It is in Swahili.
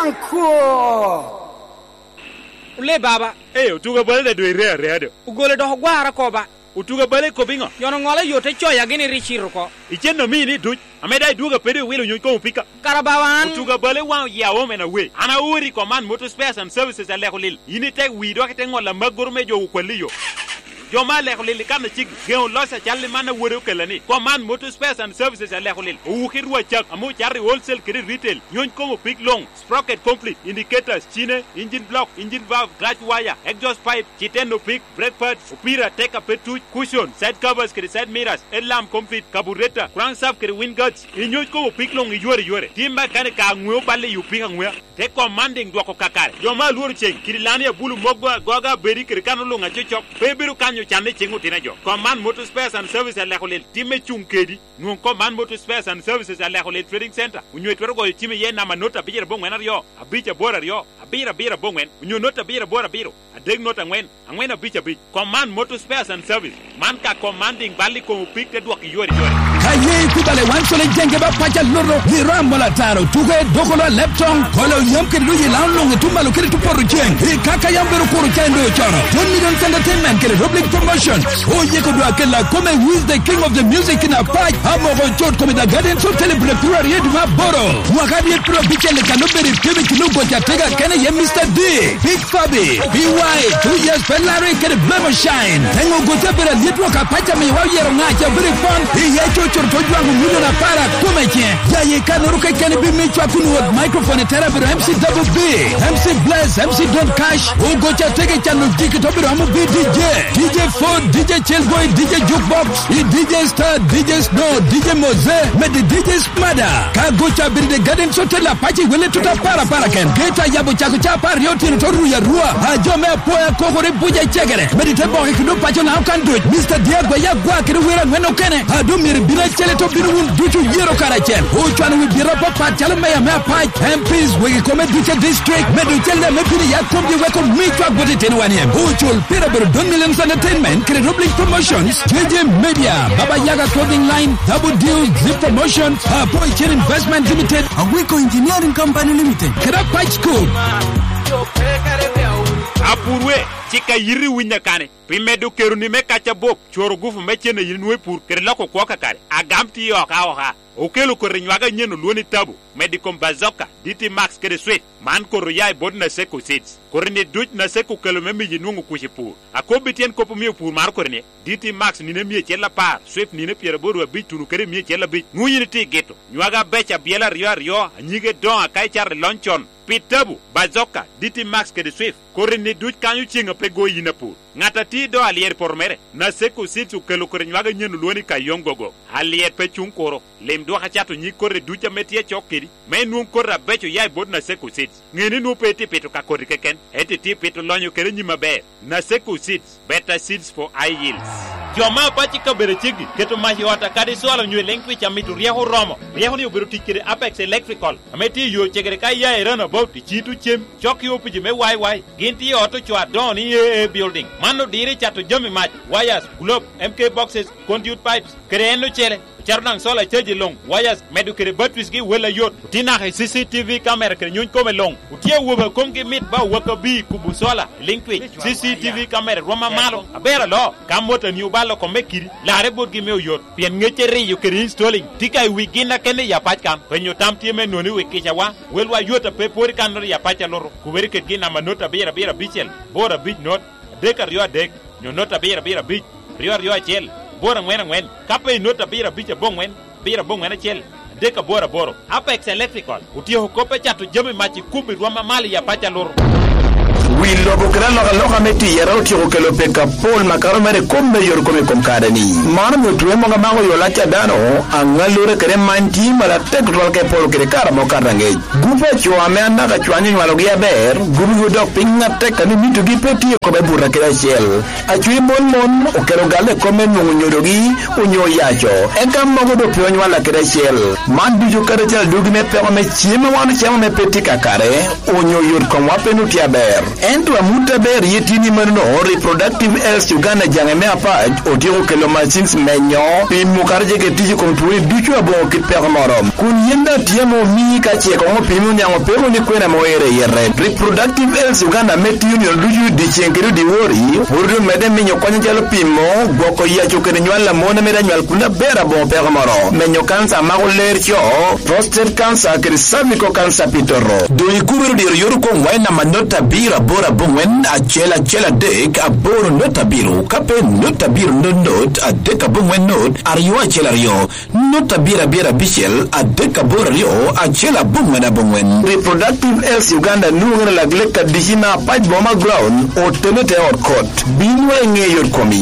Yanko. Ule baba. Utuga bale da dwe rea. Ugole do gwara ko ba. Utuga bale ko bingo. Yono ngole yote choya gini richiro ko. Ichendo mini duj. Ameda duga pedo wilo nyuko pika. Karabawan. Utuga bale wa ya women away. Ana uri command motor spares and services ale kolil. Yini tek wido ke tengola magurme jo ukwaliyo. Yo male kolil kana chig geo losa challe mana wore kelani. Command motor spares and services ale kolil. Ukirwa chak amu chari wholesale kiri retail. Nyon komo pick long, sprocket complete, indicators, chine, engine block, engine valve, clutch wire, exhaust pipe, chitendo pick, brake pads, upira, take a petu, cushion, side covers kiri side mirrors, headlamp complete, carburetor, crankshaft kiri wind guards. Inyon komo pick long yore. Timba kane ka ngwe bale yupika ngwe. Take commanding dwako kakare. Yo mal wor cheng kiri lani ya bulu mogwa goga beri kiri kanu lunga chochok. Pebiru kanyo chande chengu tinajo. Command motor spares and services ale kolil. Time chungkedi. Nuon command motor spares and services ale kolil trading center. Unyo etwero time ye na manota bijira bongwen ariyo. Abicha bora ariyo. Abira bongwen. Unyo nota bira bora biro. Adeg nota ngwen abicha bij. Command motor spares and service. Man ka commanding bali ko pick te dwaki yore. Kaye kubale wansole jenge ba pacha loro. Hirambola taro. Tuge dokolo leptong. Kolo yamke luyi launlong tumbalo kiri tuporu jeng. Kaka yambero kuru chendo chano. 1 million entertainment kiri public promotion. Oye kodwa kela kome who is the king of the music in a fight. Amo chot kome da garden so celebrate pruari yedu maboro. Wakadi yetu pro bichele kanuberi pibi kinuko chatega kene ye Mr. D. Big Fabi. BY. 2 years Ferrari kiri blemo shine. Tengo gote bera yetu wakapacha mewa yero ngacha very fun. Iye chochor tojuangu milion na para kome kien. Yaye kanuruka kene bimichwa kunu with microphone terabiro MC Double B. MC Bless. MC Don't Cash. Ugo chatege chanu tiki tobiro amu B DJ. DJ Ford. DJ Chillboy. DJ Jukebox. DJ Star. DJ Snow. DJ Mose. Med DJ Smada. Kagocha biride garden sote la pachi wele tuta para ken. Geta yabo chako chapa rioti notoru ya rua. Ajome poya kokore buja chegere. Medite boke kudu pacho na can do it. Mr. Diego ya gwa kidu wira mweno kene. Adu miri bira chele to biru wun duchu yero karachel. Uchwanu wibira papa chalo meya mea pach. MPs wegi kome duche district. Medu chelde mepini ya kumbi weko michwa gote tenu waniem. Uchul pira biru 1 million entertainment. Kiri public promotions. JJ Media. Baba Yaga clothing line. Double deal. Zip promotions. Boy Chain Investment Limited. Awiko Engineering Company Limited. Kira Pach School. Apurwe chika yiri winya kane pimedu keruni mekacha bok choro gufu mechene yinwe pur kerlako kwa kare agamti yo kaoha okelo ko rinywaga nyeno luoni tabu medicom bazoka DT Max kere sweet man ko royai bodna seko seeds korne duj na seko kelo memi yinungu kushipur akobitien kopo mi pur mar korne DT Max nine mi chela par sweet nine piere boru bitunu kere mi chela bit nguyini ti geto nywaga becha biela rio anyige don akai char lonchon pitabu bazoka DT Max kere swift korne duj kanyu chinga pego yinapur ngata ti do alier pormere na seko situ kelo kornywaga nyeno luoni kayongogo alier pechun koro lem do hachato nyi korre ducha metie chokiri menun korra becho yai bod na seko sit ngeni nu peti peto ka korri keken eti peto lonyo kere nyima be na seko sit better seeds for high yields joma pachi ka bere chigi keto mahi wata kadi swala nywe lenkwi chamitu rieho romo rieho ni oberu tikire Apex Electrical ameti yo chegere kai yai run about chitu chem choki opiji me wai ginti auto chwa don e building mano dire chato jomi match wires globe MK boxes conduit pipes kreno chere charnang sola cheji long wires medukere batteries gi wela yot tina hay CCTV camera kre nyun kome long utie woba komgi mit ba waka bi kubu sola linkwi CCTV camera roma malo abera lo kamota ni ubalo komekiri lare bot gi me yot pien ngechere yo kere installing tika wigina kene ya pachkam penyo tamtie me noni wekicha wa welwa yota pe pori kanor ya pacha loro kuberi ke gina manota bera bichel bora bich not dekar yo dek nyonota bera bich rio chel bora ngwen kape nota bira bicha bongwen chel deka bora Apex Electrical utio kope chatu jami machi kumbi rwama mali ya pacha loro Willo bokra loga meti yaro tiro kelo peka Paul makaro mere kombe yor kome komkadani marmo tuemo nga mango yolacha dano angalure kere manti mala tekral ke Paul kere kara mokarange gupa chwame anda chwanyi walogia ber gubu dok pinga tekani mitu gi peti ko be burra kera shell achwi mon okero gale kome nyorogi unyo yacho engam mogo do pionyi wala kera shell man biju kare chal dugi me pe me chima wana chama me peti kakare unyo yor komwa penutia ber ento amuta ber yetini manno Reproductive Health Uganda jangeme apach otiko kelo machines menyo pimu karje ke tiji komtuwe duchu abo kitpeko morom kun yenda tiemo mi ka cheko ngo pimu nyango pego ni kwena moere yere Reproductive Health Uganda meti union duchu di chenkero di wori urdu mede minyo kwanya jalo pimo goko ya chokene nywala mona meda nywal kuna bera bo peko moro menyo kansa mago lercho prostate cancer kiri cervical cancer pitoro doi kubero di yoru ko ngwaina manota bira bora bongwen a chela dek a boro nota biro kape nota biro not a deka bongwen not ariyo a chela rio nota bira bichel a deka bora rio a chela bongwen a bongwen Reproductive Health Uganda nungana lagleka dihina paj boma ground o tenete or court binwa nge yor komi